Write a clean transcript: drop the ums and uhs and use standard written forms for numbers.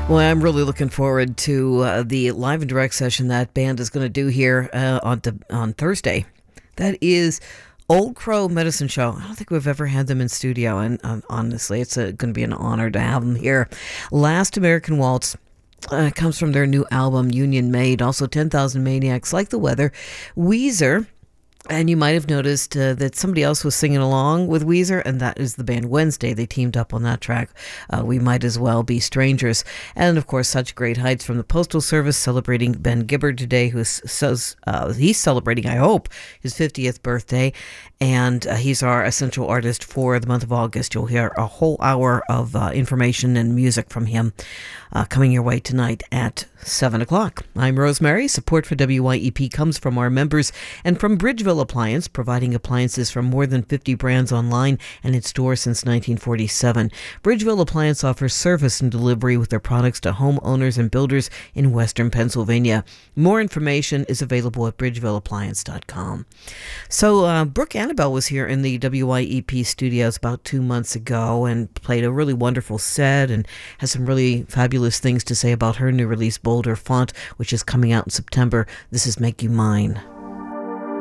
Well, I'm really looking forward to the live and direct session that band is going to do here on Thursday. That is Old Crow Medicine Show. I don't think we've ever had them in studio, and honestly, it's going to be an honor to have them here. Last American Waltz comes from their new album, Union Made. Also, 10,000 Maniacs, Like the Weather, Weezer. And you might have noticed that somebody else was singing along with Weezer, and that is the band Wednesday. They teamed up on that track. We Might As Well Be Strangers. And, of course, Such Great Heights from the Postal Service, celebrating Ben Gibbard today, who says he's celebrating, I hope, his 50th birthday. And he's our essential artist for the month of August. You'll hear a whole hour of information and music from him coming your way tonight at 7 o'clock. I'm Rosemary. Support for WYEP comes from our members and from Bridgeville Appliance, providing appliances from more than 50 brands online and in stores since 1947. Bridgeville Appliance offers service and delivery with their products to homeowners and builders in Western Pennsylvania. More information is available at bridgevilleppliance.com. So Brooke Annabelle was here in the WYEP studios about 2 months ago and played a really wonderful set and has some really fabulous things to say about her new release, Boulder Font, which is coming out in September. This is Make You Mine.